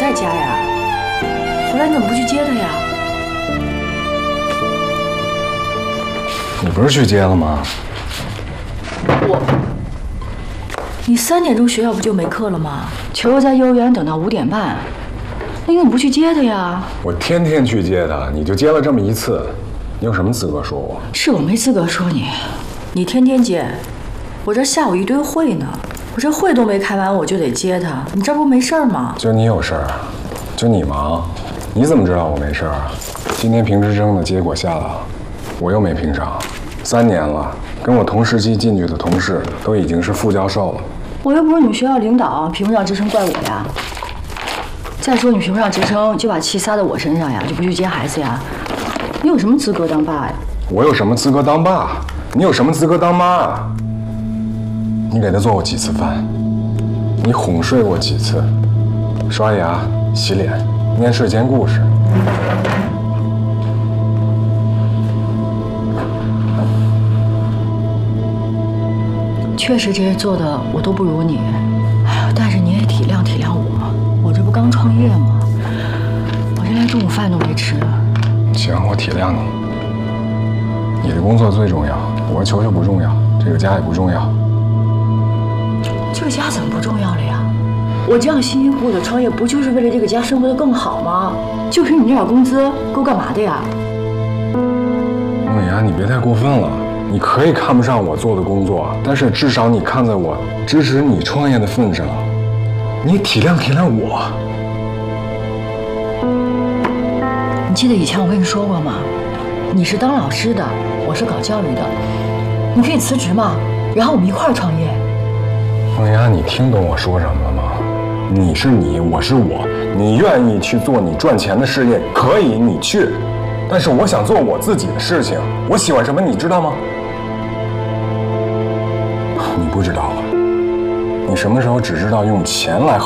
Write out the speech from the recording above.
在家呀。回来你怎么不去接他呀？ 你不是去接了吗？ 你3点钟学校不就没课了吗？ 球球在幼儿园等到5点半，那你怎么不去接他呀？ 我天天去接他，你就接了这么一次，你有什么资格说我？ 是我没资格说你。 你天天接，我这下午一堆会呢，我这会都没开完我就得接他，你这不没事儿吗？ 就你有事儿，就你忙，你怎么知道我没事儿啊？今天评职称的结果下了，我又没评上，3年了，跟我同时期进去的同事都已经是副教授了。 我又不是你们学校领导，评不上职称怪我呀。再说你评不上职称，就把气撒在我身上呀，就不去接孩子呀？你有什么资格当爸呀？ 我有什么资格当爸？你有什么资格当妈？你给他做过几次饭？你哄睡过几次？刷牙、洗脸、念睡前故事。 确实这些做的我都不如你，哎呀，但是你也体谅体谅我，我这不刚创业吗？我这连中午饭都没吃。 行，我体谅你。你的工作最重要，我和球球不重要，这个家也不重要。 这个家怎么不重要了呀？我这样辛辛苦苦的创业，不就是为了这个家生活的更好吗？就凭你这点工资，够干嘛的呀？ 梦妍，你别太过分了。你可以看不上我做的工作，但是至少你看在我支持你创业的份上，你体谅体谅我。 你记得以前我跟你说过吗？你是当老师的，我是搞教育的，你可以辞职嘛，然后我们一块儿创业。 梦妍，你听懂我说什么了吗？你是你，我是我，你愿意去做你赚钱的事业，可以你去，但是我想做我自己的事情，我喜欢什么你知道吗？你不知道了，你什么时候只知道用钱来